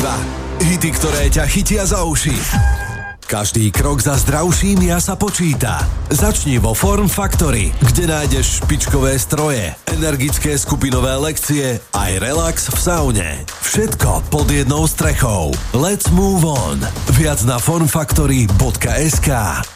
piva. Hity, ktoré ťa chytia za uši. Každý krok za zdravším sa počíta. Začni vo Form Factory, kde nájdeš špičkové stroje, energické skupinové lekcie aj relax v saune. Všetko pod jednou strechou. Let's move on. Viac na formfactory.sk.